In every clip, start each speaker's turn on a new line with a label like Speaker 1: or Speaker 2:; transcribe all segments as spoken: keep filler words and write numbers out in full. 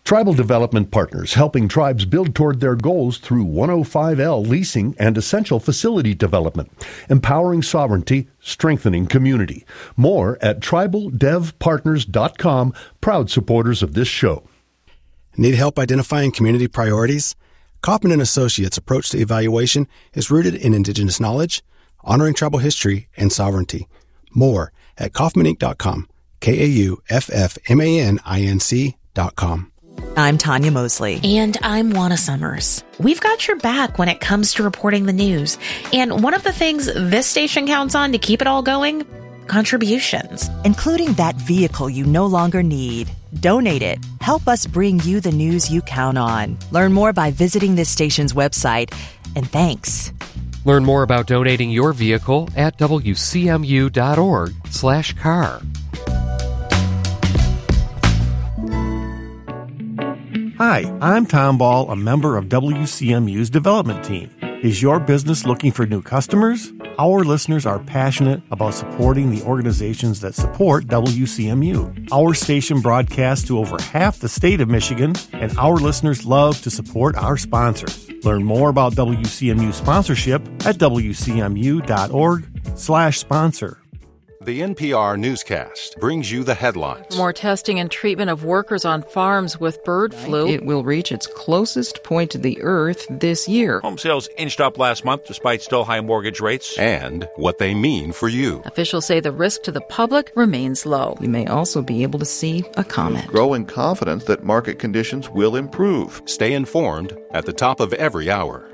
Speaker 1: Tribal Development Partners, helping tribes build toward their goals through one oh five L leasing and essential facility development, empowering sovereignty, strengthening community. More at tribal dev partners dot com, proud supporters of this show.
Speaker 2: Need help identifying community priorities? Kaufman and Associates' approach to evaluation is rooted in Indigenous knowledge, honoring tribal history, and sovereignty. More at kaufman inc dot com, K A U F F M A N I N C dot com.
Speaker 3: I'm Tanya Mosley.
Speaker 4: And I'm Juana Summers. We've got your back when it comes to reporting the news. And one of the things this station counts on to keep it all going, contributions.
Speaker 3: Including that vehicle you no longer need. Donate it. Help us bring you the news you count on. Learn more by visiting this station's website. And thanks.
Speaker 5: Learn more about donating your vehicle at W C M U dot org slash car.
Speaker 6: Hi, I'm Tom Ball, a member of W C M U's development team. Is your business looking for new customers? Our listeners are passionate about supporting the organizations that support W C M U. Our station broadcasts to over half the state of Michigan, and our listeners love to support our sponsors. Learn more about W C M U sponsorship at W C M U dot org slash sponsor.
Speaker 7: The N P R newscast brings you the headlines.
Speaker 8: More testing and treatment of workers on farms with bird flu.
Speaker 9: It will reach its closest point to the earth this year.
Speaker 10: Home sales inched up last month despite still high mortgage rates.
Speaker 7: And what they mean for you.
Speaker 8: Officials say the risk to the public remains low.
Speaker 9: We may also be able to see a comet.
Speaker 11: Growing confidence that market conditions will improve.
Speaker 7: Stay informed at the top of every hour.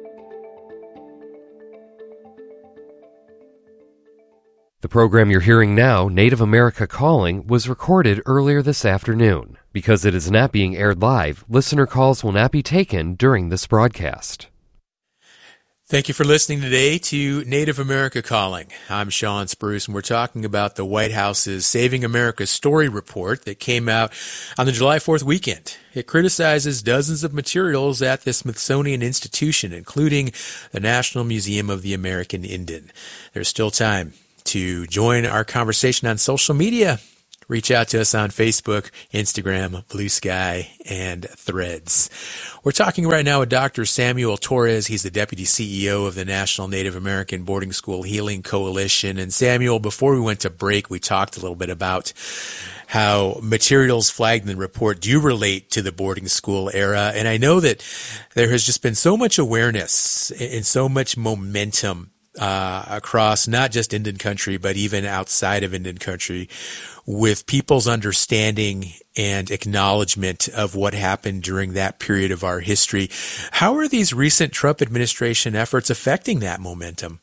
Speaker 5: The program you're hearing now, Native America Calling, was recorded earlier this afternoon. Because it is not being aired live, listener calls will not be taken during this broadcast.
Speaker 12: Thank you for listening today to Native America Calling. I'm Sean Spruce, and we're talking about the White House's Saving America Story report that came out on the July fourth weekend. It criticizes dozens of materials at the Smithsonian Institution, including the National Museum of the American Indian. There's still time to join our conversation on social media. Reach out to us on Facebook, Instagram, Blue Sky, and Threads. We're talking right now with Doctor Samuel Torres. He's the Deputy C E O of the National Native American Boarding School Healing Coalition. And Samuel, before we went to break, we talked a little bit about how materials flagged in the report do relate to the boarding school era. And I know that there has just been so much awareness and so much momentum Uh, across not just Indian country, but even outside of Indian country, with people's understanding and acknowledgement of what happened during that period of our history. How are these recent Trump administration efforts affecting that momentum?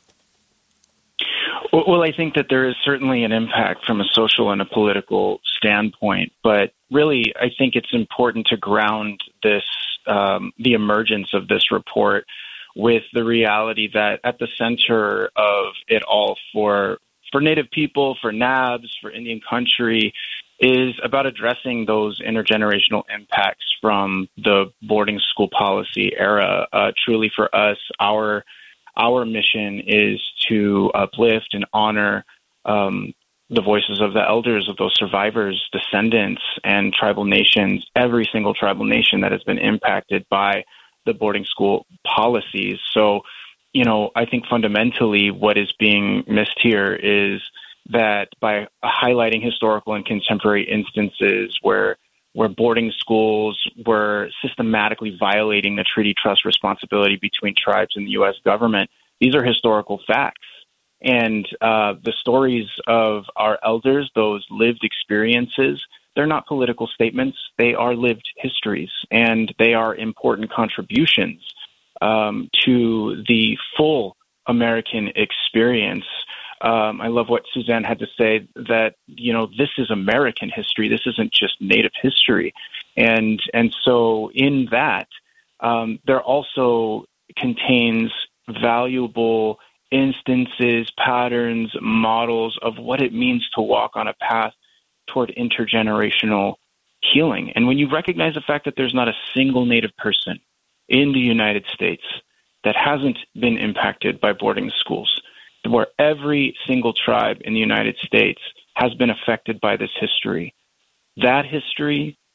Speaker 13: Well, I think that there is certainly an impact from a social and a political standpoint, but really I think it's important to ground this, um, the emergence of this report with the reality that at the center of it all for for Native people, for N A Bs, for Indian country, is about addressing those intergenerational impacts from the boarding school policy era. Uh, truly for us, our our mission is to uplift and honor um, the voices of the elders of those survivors, descendants, and tribal nations, every single tribal nation that has been impacted by the boarding school policies. So, you know, I think fundamentally what is being missed here is that by highlighting historical and contemporary instances where where boarding schools were systematically violating the treaty trust responsibility between tribes and the U S government, these are historical facts. And uh, the stories of our elders, those lived experiences, they're not political statements. They are lived histories, and they are important contributions um, to the full American experience. Um, I love what Suzanne had to say, that, you know, this is American history. This isn't just Native history. And and so in that, um, there also contains valuable instances, patterns, models of what it means to walk on a path toward intergenerational healing. And when you recognize the fact that there's not a single Native person in the United States that hasn't been impacted by boarding schools, where every single tribe in the United States has been affected by this history, that history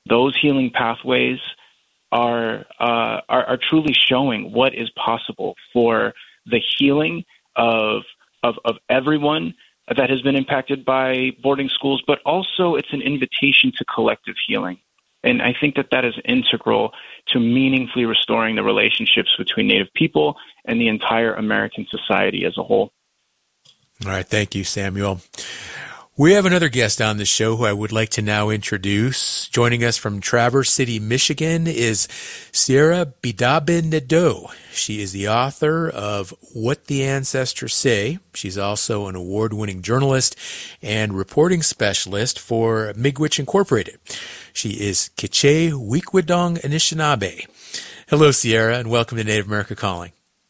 Speaker 13: those healing pathways are, uh, are are truly showing what is possible for the healing of, of of everyone that has been impacted by boarding schools, but also it's an invitation to collective healing. And I think that that is integral to meaningfully restoring the relationships between Native people and the entire American society as a whole.
Speaker 12: All right. Thank you, Samuel. We have another guest on the show who I would like to now introduce. Joining us from Traverse City, Michigan is Sierra Bidabin-Nadeau. She is the author of What the Ancestors Say. She's also an award-winning journalist and reporting specialist for Miigwech Incorporated. She is K'iche' Anishinaabe. Hello, Sierra, and welcome to Native America Calling.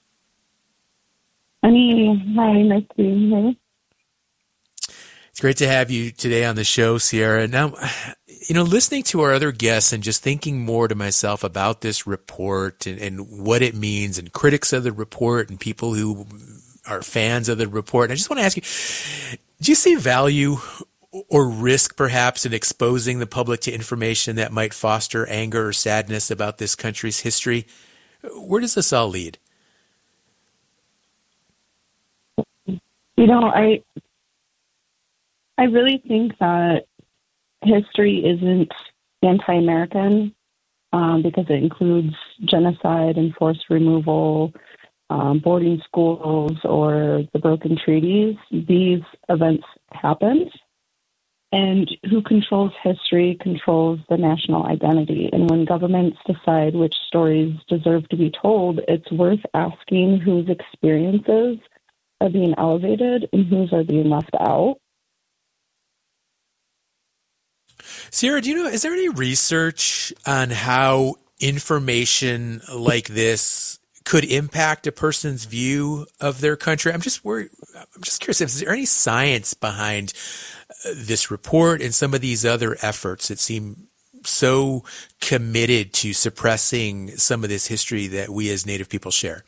Speaker 14: Hi, nice to be here.
Speaker 12: It's great to have you today on the show, Sierra. Now, you know, listening to our other guests and just thinking more to myself about this report and, and what it means, and critics of the report and people who are fans of the report. And I just want to ask you, do you see value or risk perhaps in exposing the public to information that might foster anger or sadness about this country's history? Where does this all lead?
Speaker 14: You know, I I really think that history isn't anti-American um, because it includes genocide and forced removal, um, boarding schools, or the broken treaties. These events happened, and who controls history controls the national identity. And when governments decide which stories deserve to be told, it's worth asking whose experiences are being elevated and whose are being left out.
Speaker 12: Sierra, do you know, is there any research on how information like this could impact a person's view of their country? I'm just worried. I'm just curious, is there any science behind this report and some of these other efforts that seem so committed to suppressing some of this history that we as Native people share?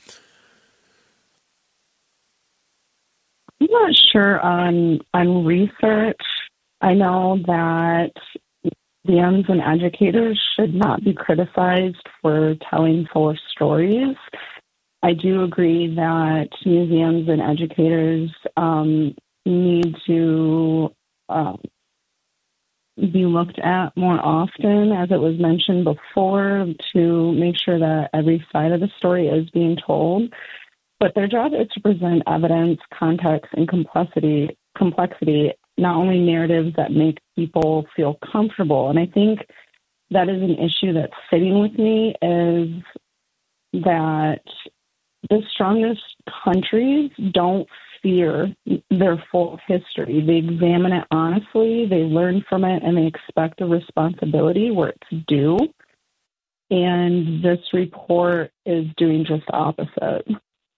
Speaker 14: I'm not sure on on research. I know that museums and educators should not be criticized for telling fuller stories. I do agree that museums and educators um, need to um, be looked at more often, as it was mentioned before, to make sure that every side of the story is being told. But their job is to present evidence, context, and complexity, complexity, not only narratives that make people feel comfortable. And I think that is an issue that's sitting with me, is that the strongest countries don't fear their full history. They examine it honestly, they learn from it, and they expect a responsibility where it's due. And this report is doing just the opposite.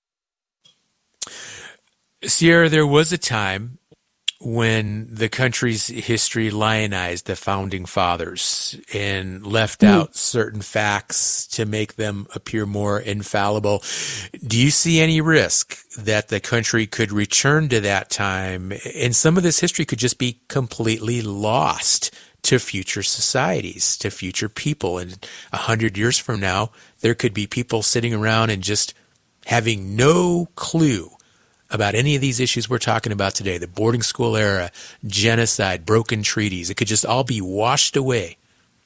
Speaker 12: Sierra, there was a time when the country's history lionized the founding fathers and left mm. out certain facts to make them appear more infallible. Do you see any risk that the country could return to that time and some of this history could just be completely lost to future societies, to future people? And a hundred years from now, there could be people sitting around and just having no clue about any of these issues we're talking about today, the boarding school era, genocide, broken treaties. It could just all be washed away.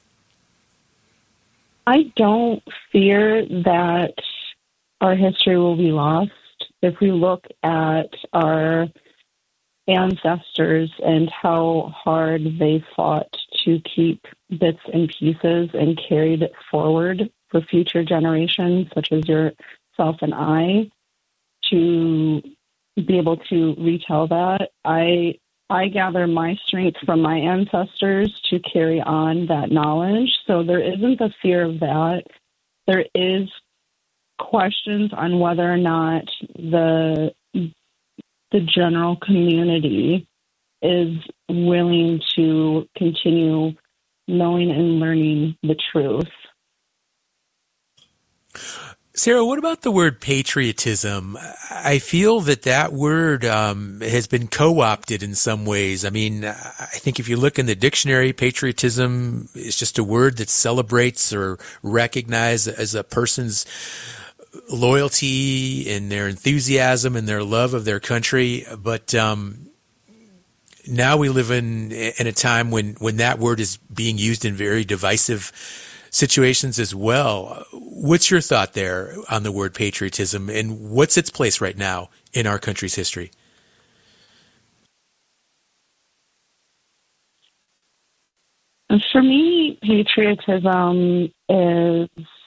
Speaker 14: I don't fear that our history will be lost. If we look at our ancestors and how hard they fought to keep bits and pieces and carried it forward for future generations, such as yourself and I, to be able to retell that. I I gather my strength from my ancestors to carry on that knowledge. So there isn't a fear of that. There is questions on whether or not the the general community is willing to continue knowing and learning the truth.
Speaker 12: Sarah, what about the word patriotism? I feel that that word um, has been co-opted in some ways. I mean, I think if you look in the dictionary, patriotism is just a word that celebrates or recognizes as a person's loyalty and their enthusiasm and their love of their country. But um, now we live in in a time when, when that word is being used in very divisive situations as well. What's your thought there on the word patriotism, and what's its place right now in our country's history?
Speaker 14: For me, patriotism is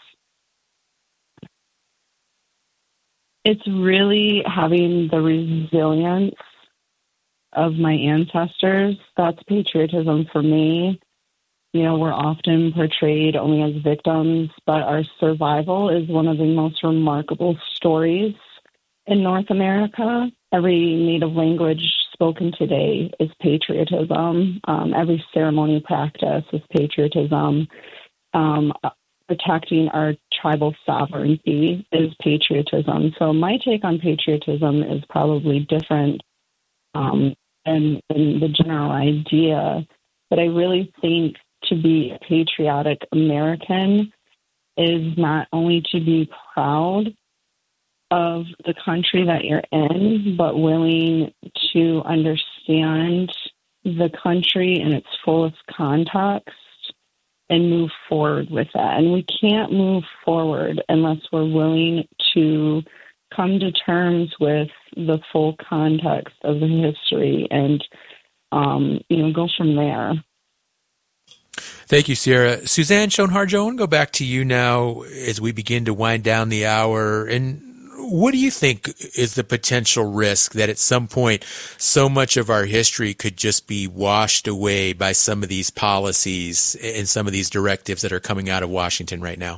Speaker 14: it's really having the resilience of my ancestors. That's patriotism for me. You know, we're often portrayed only as victims, but our survival is one of the most remarkable stories in North America. Every native language spoken today is patriotism. Um, every ceremony practice is patriotism. Um, protecting our tribal sovereignty is patriotism. So my take on patriotism is probably different um, than, than the general idea, but I really think to be a patriotic American is not only to be proud of the country that you're in, but willing to understand the country in its fullest context and move forward with that. And we can't move forward unless we're willing to come to terms with the full context of the history and, um, you know, go from there.
Speaker 12: Thank you, Sarah. Suzanne Schoenhardt, I want to go back to you now as we begin to wind down the hour. And what do you think is the potential risk that at some point so much of our history could just be washed away by some of these policies and some of these directives that are coming out of Washington right now?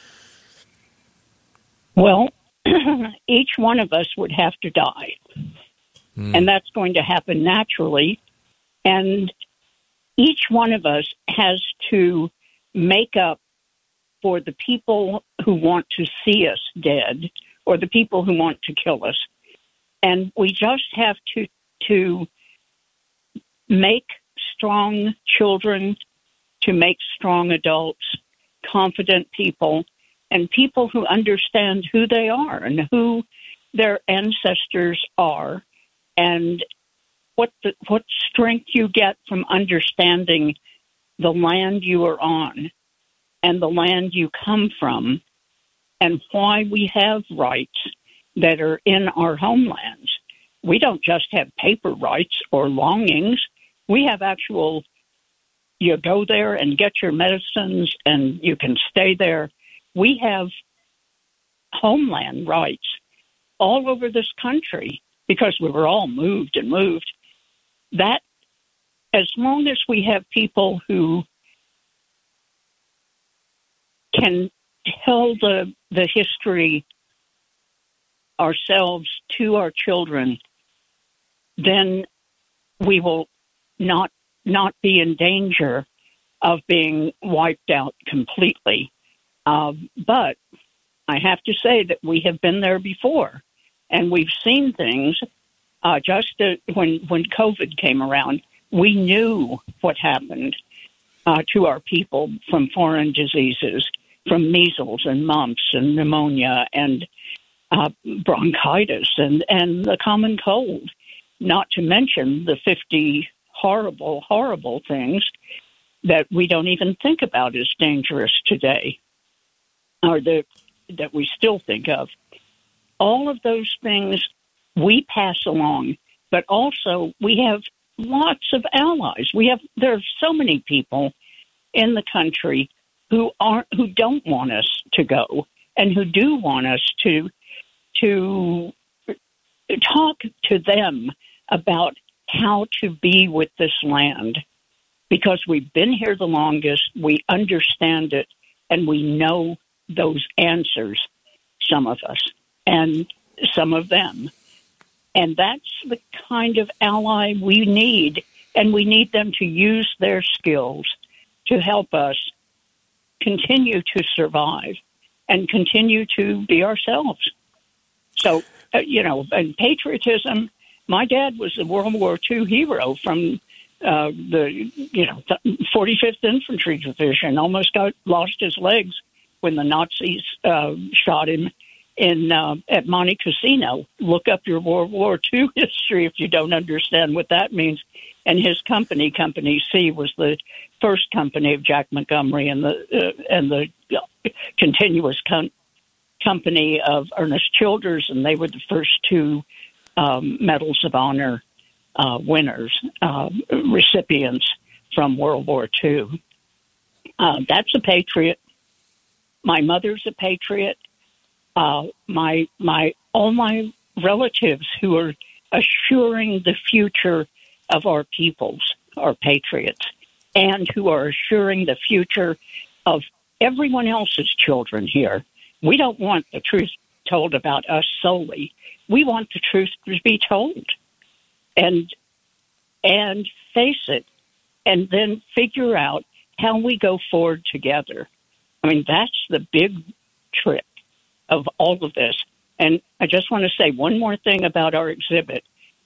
Speaker 15: Well, each one of us would have to die. Mm. And that's going to happen naturally. And each one of us has to make up for the people who want to see us dead or the people who want to kill us. And we just have to to make strong children, to make strong adults, confident people, and people who understand who they are and who their ancestors are, and what the, what strength you get from understanding the land you are on and the land you come from and why we have rights that are in our homelands. We don't just have paper rights or longings. We have actual, you go there and get your medicines and you can stay there. We have homeland rights all over this country because we were all moved and moved. That, as long as we have people who can tell the the history ourselves to our children, then we will not not be in danger of being wiped out completely. Uh, but I have to say that we have been there before, and we've seen things. Uh, just uh, when when COVID came around, we knew what happened uh, to our people from foreign diseases, from measles and mumps and pneumonia and uh, bronchitis and, and the common cold, not to mention the fifty horrible, horrible things that we don't even think about as dangerous today, or the, that we still think of. All of those things we pass along, but also we have lots of allies. We have there are so many people in the country who aren't who don't want us to go and who do want us to to talk to them about how to be with this land, because we've been here the longest, we understand it, and we know those answers, some of us, and some of them. And that's the kind of ally we need, and we need them to use their skills to help us continue to survive and continue to be ourselves. So, uh, you know, and patriotism, my dad was a World War Two hero from uh, the, you know, forty-fifth Infantry Division, almost got lost his legs when the Nazis uh, shot him in uh, at Monte Cassino. Look up your World War Two history if you don't understand what that means. And his company, Company C, was the first company of Jack Montgomery and the uh, and the uh, continuous com- company of Ernest Childers, and they were the first two um, Medals of Honor uh, winners, uh, recipients from World War Two. Uh, that's a patriot. My mother's a patriot. Uh, my my all my relatives who are assuring the future of our peoples are patriots, and who are assuring the future of everyone else's children here. We don't want the truth told about us solely. We want the truth to be told, and and face it, and then figure out how we go forward together. I mean, that's the big trick of all of this. And I just want to say one more thing about our exhibit.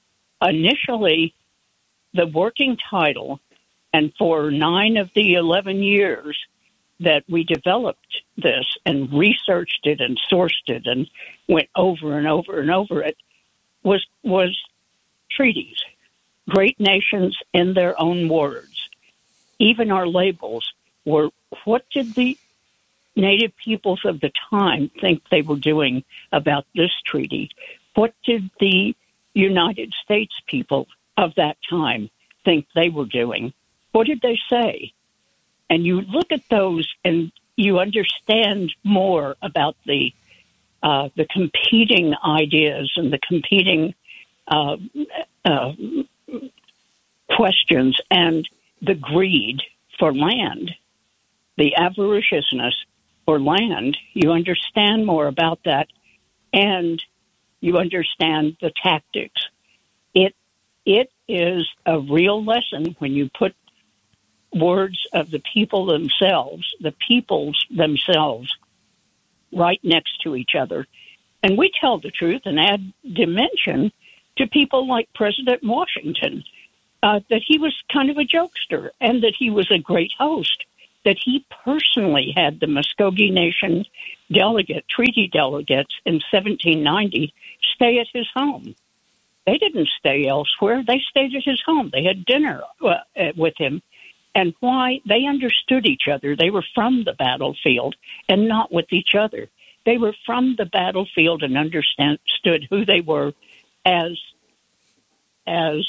Speaker 15: Initially, the working title, and for nine of the eleven years that we developed this and researched it and sourced it and went over and over and over it, was was treaties, great nations in their own words. Even our labels were, what did the Native peoples of the time think they were doing about this treaty? What did the United States people of that time think they were doing? What did they say? And you look at those and you understand more about the uh, the competing ideas and the competing uh, uh, questions and the greed for land, the avariciousness for land. You understand more about that, and you understand the tactics. It it is a real lesson when you put words of the people themselves, the peoples themselves, right next to each other. And we tell the truth and add dimension to people like President Washington, uh, that he was kind of a jokester and that he was a great host, that he personally had the Muskogee Nation delegate, treaty delegates in seventeen ninety stay at his home. They didn't stay elsewhere. They stayed at his home. They had dinner uh, with him. And why? They understood each other. They were from the battlefield and not with each other. They were from the battlefield and understood who they were as, as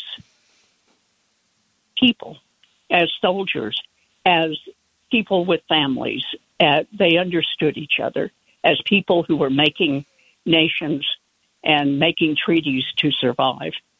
Speaker 15: people, as soldiers, as people with families. Uh, they understood each other as people who were making nations and making treaties to survive.